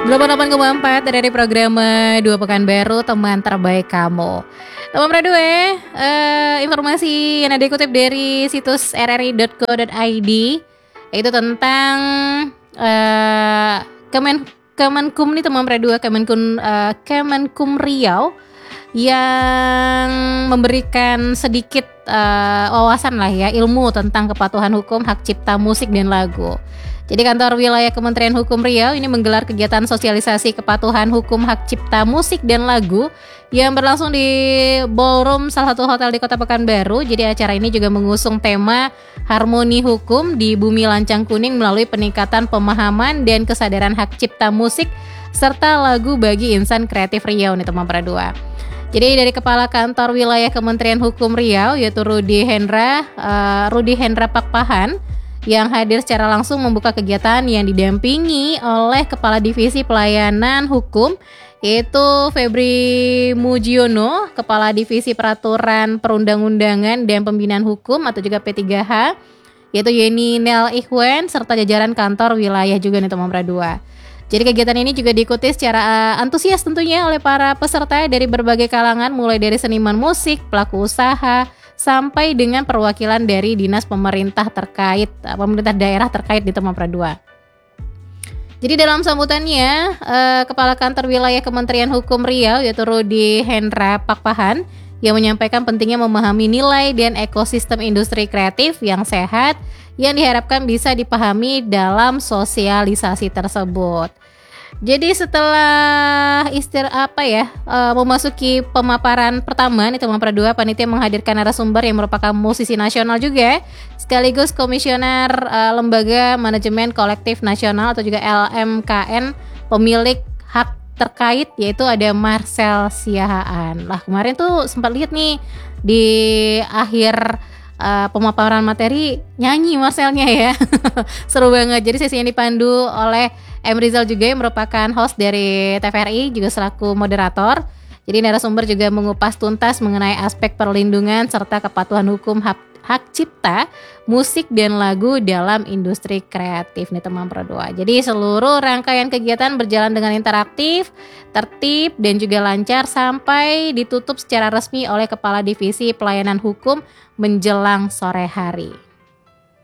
88,4 dari program Dua Pekan Baru, teman terbaik kamu. Teman Pradue, informasi yang ada dikutip dari situs rri.co.id, yaitu tentang Kemenkum nih teman Pradue, Kemenkum Riau yang memberikan sedikit wawasan lah ya, ilmu tentang kepatuhan hukum hak cipta musik dan lagu. Jadi kantor wilayah Kementerian Hukum Riau ini menggelar kegiatan sosialisasi kepatuhan hukum hak cipta musik dan lagu yang berlangsung di ballroom salah satu hotel di Kota Pekanbaru. Jadi acara ini juga mengusung tema harmoni hukum di bumi lancang kuning melalui peningkatan pemahaman dan kesadaran hak cipta musik serta lagu bagi insan kreatif Riau nih teman Pradua. Jadi dari Kepala Kantor Wilayah Kementerian Hukum Riau yaitu Rudi Hendra Pakpahan yang hadir secara langsung membuka kegiatan yang didampingi oleh Kepala Divisi Pelayanan Hukum yaitu Febri Mujiono, Kepala Divisi Peraturan Perundang-undangan dan Pembinaan Hukum atau juga P3H, yaitu Yeni Nel Ikhwan serta jajaran kantor wilayah juga nih teman Pradua. Jadi kegiatan ini juga diikuti secara antusias tentunya oleh para peserta dari berbagai kalangan mulai dari seniman musik, pelaku usaha, sampai dengan perwakilan dari dinas pemerintah daerah terkait di Temanggung Pradua. Jadi dalam sambutannya, Kepala Kantor Wilayah Kementerian Hukum Riau yaitu Rudi Hendra Pakpahan yang menyampaikan pentingnya memahami nilai dan ekosistem industri kreatif yang sehat yang diharapkan bisa dipahami dalam sosialisasi tersebut. Jadi setelah memasuki pemaparan pertama nih teman Pradua, panitia menghadirkan narasumber yang merupakan musisi nasional juga sekaligus komisioner Lembaga Manajemen Kolektif Nasional atau juga LMKN pemilik hak terkait, yaitu ada Marcel Siahaan. Lah kemarin tuh sempat lihat nih di akhir pemaparan materi nyanyi Marcelnya ya. Seru banget. Jadi sesi yang dipandu oleh M. Rizal juga yang merupakan host dari TVRI juga selaku moderator. Jadi narasumber juga mengupas tuntas mengenai aspek perlindungan serta kepatuhan hukum hak cipta musik dan lagu dalam industri kreatif nih teman Pradua. Jadi seluruh rangkaian kegiatan berjalan dengan interaktif, tertib dan juga lancar sampai ditutup secara resmi oleh Kepala Divisi Pelayanan Hukum menjelang sore hari.